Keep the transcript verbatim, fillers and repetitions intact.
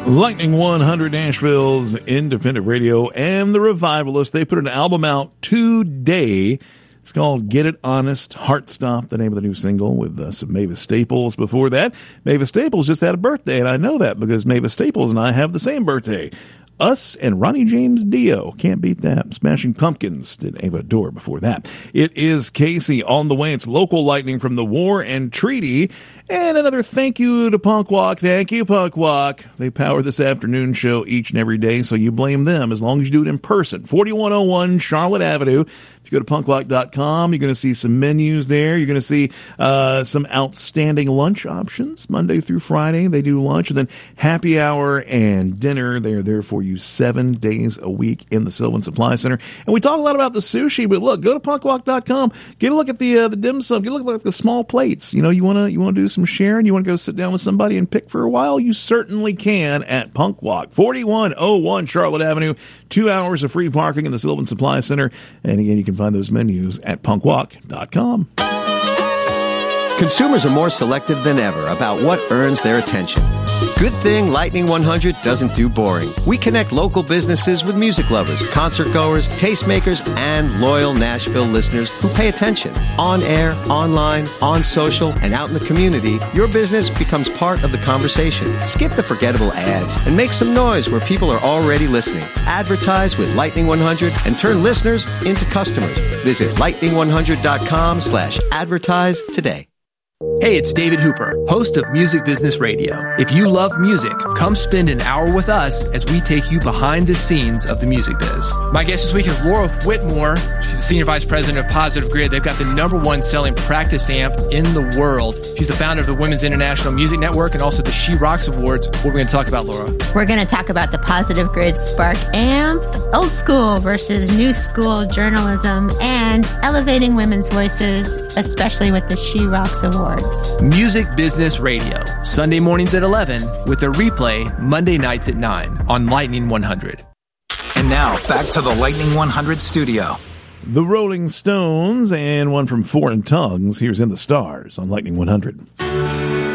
Lightning one hundred, Nashville's independent radio, and the Revivalists. They put an album out today. It's called Get It Honest, Heartstop, the name of the new single, with uh, some Mavis Staples before that. Mavis Staples just had a birthday, and I know that because Mavis Staples and I have the same birthday. Us and Ronnie James Dio. Can't beat that. Smashing Pumpkins did Ava Dorr before that. It is Casey on the way. It's local lightning from the War and Treaty. And another thank you to Punk Walk. Thank you, Punk Walk. They power this afternoon show each and every day, so you blame them as long as you do it in person. forty-one oh one Charlotte Avenue. If you go to punk walk dot com, you're going to see some menus there. You're going to see uh, some outstanding lunch options Monday through Friday. They do lunch, and then happy hour and dinner. They're there for you seven days a week in the Sylvan Supply Center. And we talk a lot about the sushi, but look, go to punk walk dot com. Get a look at the uh, the dim sum. Get a look at the small plates. You know, you want to you want to do some sharing. You want to go sit down with somebody and pick for a while. You certainly can at Punk Walk, forty-one oh one Charlotte Avenue. Two hours of free parking in the Sylvan Supply Center. And again, you can find those menus at punk walk dot com. Consumers are more selective than ever about what earns their attention. Good thing Lightning one hundred doesn't do boring. We connect local businesses with music lovers, concert goers, tastemakers, and loyal Nashville listeners who pay attention. On air, online, on social, and out in the community, your business becomes part of the conversation. Skip the forgettable ads and make some noise where people are already listening. Advertise with Lightning one hundred and turn listeners into customers. Visit lightning one hundred dot com slash advertise today. Hey, it's David Hooper, host of Music Business Radio. If you love music, come spend an hour with us as we take you behind the scenes of the music biz. My guest this week is Laura Whitmore. She's the Senior Vice President of Positive Grid. They've got the number one selling practice amp in the world. She's the founder of the Women's International Music Network and also the She Rocks Awards. What are we going to talk about, Laura? We're going to talk about the Positive Grid Spark amp, old school versus new school journalism, and elevating women's voices, especially with the She Rocks Awards. Music Business Radio, Sunday mornings at eleven, with a replay Monday nights at nine on Lightning one hundred. And now, back to the Lightning one hundred studio. The Rolling Stones and one from Foreign Tongues. Here's In the Stars on Lightning one hundred.